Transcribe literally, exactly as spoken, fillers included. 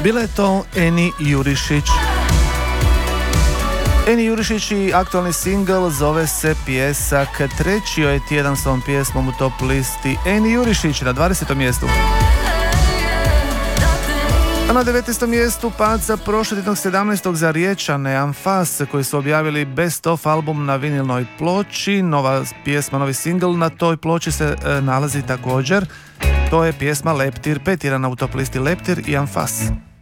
Bila je to Eni Jurišić. Eni Jurišić i aktualni singl zove se Pjesak. Treći je tjedan s ovom pjesmom u top listi. Eni Jurišić na dvadesetom mjestu. A na devetnaestom mjestu pad za prošlotjednog sedamnaestog za Riječane Anfas, koji su objavili Best of album na vinilnoj ploči. Nova pjesma, novi singl na toj ploči se e, nalazi također. To je pjesma Leptir, petirana u top listi Leptir i Anfas.